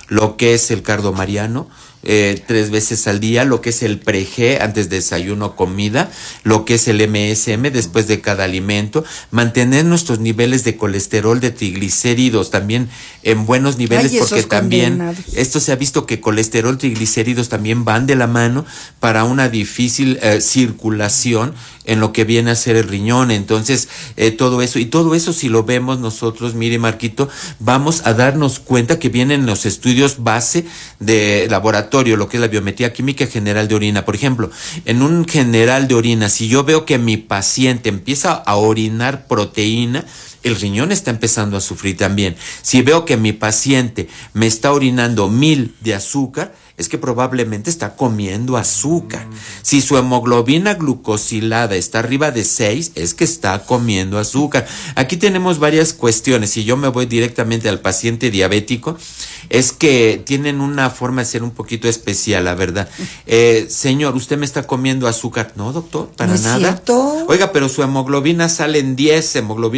lo que es el cardo mariano, 3 veces al día, lo que es el pre-G antes de desayuno, comida, lo que es el MSM después de cada alimento, mantener nuestros niveles de colesterol, de triglicéridos también en buenos niveles. Ay, porque también esto se ha visto que colesterol, triglicéridos también van de la mano para una difícil circulación en lo que viene a ser el riñón. Entonces todo eso si lo vemos nosotros, mire Marquito, vamos a darnos cuenta que vienen los estudios base de laboratorio, lo que es la biometría química general de orina. Por ejemplo, en un general de orina, si yo veo que mi paciente empieza a orinar proteína, el riñón está empezando a sufrir también. Si veo que mi paciente me está orinando 1000 de azúcar, es que probablemente está comiendo azúcar. Si su hemoglobina glucosilada está arriba de 6, es que está comiendo azúcar. Aquí tenemos varias cuestiones. Si yo me voy directamente al paciente diabético, es que tienen una forma de ser un poquito especial, la verdad. Señor, ¿usted me está comiendo azúcar? No, doctor, para nada. ¿No es cierto? Oiga, pero su hemoglobina sale en 10,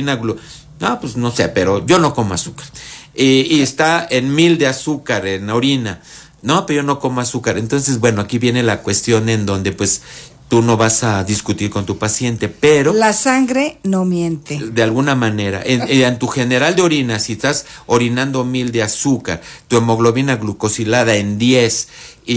no, pues no sé, pero yo no como azúcar. Y está en 1000 de azúcar en orina. No, pero yo no como azúcar. Entonces, bueno, aquí viene la cuestión en donde pues tú no vas a discutir con tu paciente, pero la sangre no miente. De alguna manera, en tu general de orina, si estás orinando 1000 de azúcar, tu hemoglobina glucosilada en 10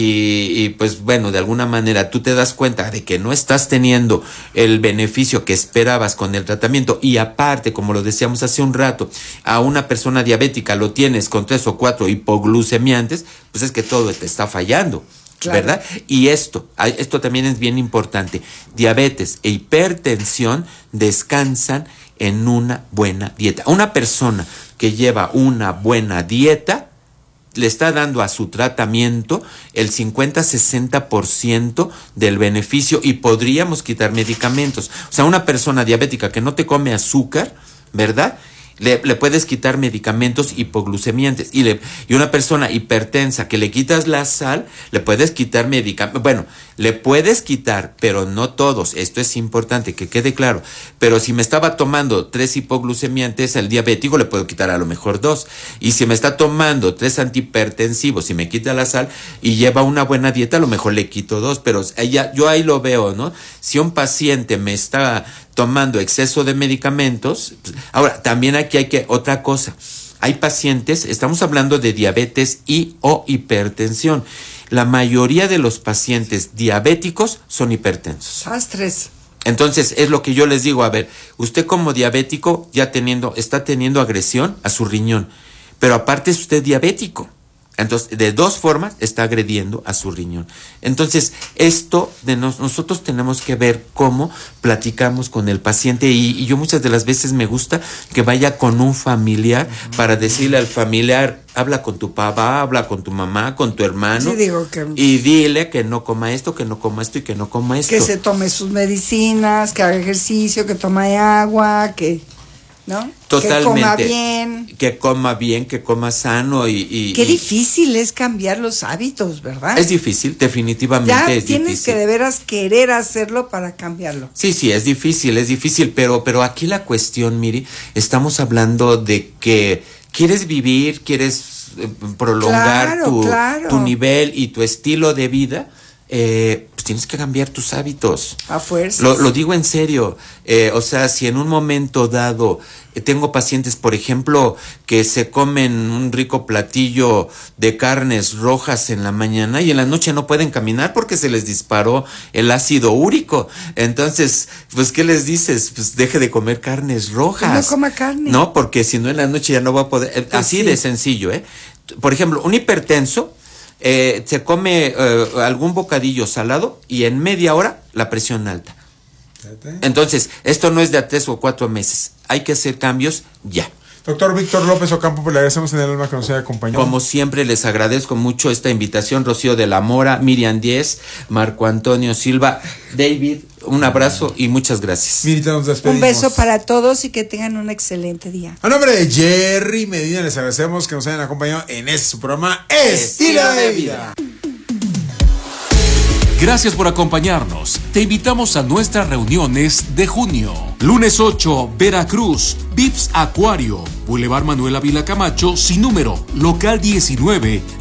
y pues bueno, de alguna manera tú te das cuenta de que no estás teniendo el beneficio que esperabas con el tratamiento, y aparte, como lo decíamos hace un rato, a una persona diabética lo tienes con 3 o 4 hipoglucemiantes, pues es que todo te está fallando. Claro. ¿Verdad? Y esto también es bien importante. Diabetes e hipertensión descansan en una buena dieta. Una persona que lleva una buena dieta le está dando a su tratamiento el 50-60% del beneficio, y podríamos quitar medicamentos. O sea, una persona diabética que no te come azúcar, ¿verdad?, le puedes quitar medicamentos hipoglucemiantes, y una persona hipertensa que le quitas la sal, le puedes quitar medicamentos. Bueno, le puedes quitar, pero no todos. Esto es importante que quede claro. Pero si me estaba tomando 3 hipoglucemiantes, el diabético le puedo quitar a lo mejor 2. Y si me está tomando 3 antihipertensivos y me quita la sal y lleva una buena dieta, a lo mejor le quito 2. Pero yo ahí lo veo, ¿no? Si un paciente me está tomando exceso de medicamentos. Ahora, también aquí otra cosa. Hay pacientes, estamos hablando de diabetes o hipertensión. La mayoría de los pacientes diabéticos son hipertensos. Astres. Entonces, es lo que yo les digo, a ver, usted como diabético está teniendo agresión a su riñón, pero aparte es usted diabético. Entonces, de 2 formas está agrediendo a su riñón. Entonces, esto nosotros tenemos que ver cómo platicamos con el paciente, y yo muchas de las veces me gusta que vaya con un familiar para decirle al familiar, habla con tu papá, habla con tu mamá, con tu hermano, sí, y dile que no coma esto, que no coma esto y que no coma esto. Que se tome sus medicinas, que haga ejercicio, que tome agua, ¿no? Totalmente. Que coma bien, que coma sano Qué difícil es cambiar los hábitos, ¿verdad? Es difícil, definitivamente ya es difícil. Tienes que de veras querer hacerlo para cambiarlo. Sí, es difícil, pero aquí la cuestión, Miri, estamos hablando de que quieres vivir, quieres prolongar tu nivel y tu estilo de vida, pues tienes que cambiar tus hábitos. A fuerza. Lo digo en serio. O sea, si en un momento dado tengo pacientes, por ejemplo, que se comen un rico platillo de carnes rojas en la mañana y en la noche no pueden caminar porque se les disparó el ácido úrico. Entonces, pues, ¿qué les dices? Pues deje de comer carnes rojas. No coma carne. No, porque si no en la noche ya no va a poder. Pues así sí. De sencillo, ¿eh? Por ejemplo, un hipertenso se come algún bocadillo salado y en media hora la presión alta. Entonces, esto no es de a 3 o 4 meses. Hay que hacer cambios ya. Doctor Víctor López Ocampo, pues le agradecemos en el alma que nos haya acompañado. Como siempre, les agradezco mucho esta invitación. Rocío de la Mora, Miriam Díez, Marco Antonio Silva, David, un abrazo y muchas gracias. Mirita, nos despedimos. Un beso para todos y que tengan un excelente día. A nombre de Jerry Medina, les agradecemos que nos hayan acompañado en este su programa Estilo de Vida. Gracias por acompañarnos. Te invitamos a nuestras reuniones de junio. Lunes 8, Veracruz, Vips Acuario, Boulevard Manuel Ávila Camacho, sin número, local 19.